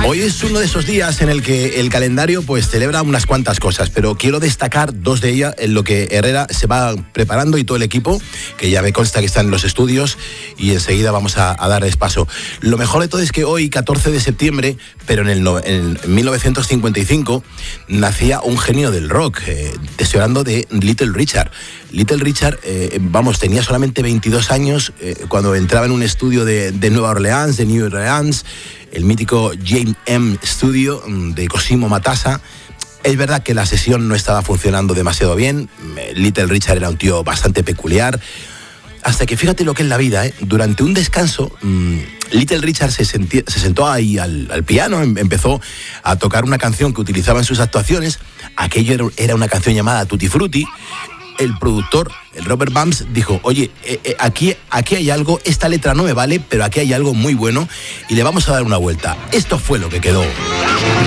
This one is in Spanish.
Hoy es uno de esos días en el que el calendario pues celebra unas cuantas cosas, pero quiero destacar dos de ellas en lo que Herrera se va preparando y todo el equipo, que ya me consta que están en los estudios y enseguida vamos a darles paso. Lo mejor de todo es que hoy, 14 de septiembre, pero en 1955, nacía un genio del rock. Estoy hablando de Little Richard. Little Richard, tenía solamente 22 años cuando entraba en un estudio de Nueva Orleans, de New Orleans, el mítico JM Studio de Cosimo Matassa. Es verdad que la sesión no estaba funcionando demasiado bien. Little Richard era un tío bastante peculiar. Hasta que fíjate lo que es la vida, ¿eh? Durante un descanso, Little Richard se sentó ahí al piano, empezó a tocar una canción que utilizaba en sus actuaciones. Aquello era una canción llamada Tutti Frutti. El productor, el Robert Bumps, dijo, oye, aquí hay algo, esta letra no me vale, pero aquí hay algo muy bueno y le vamos a dar una vuelta. Esto fue lo que quedó.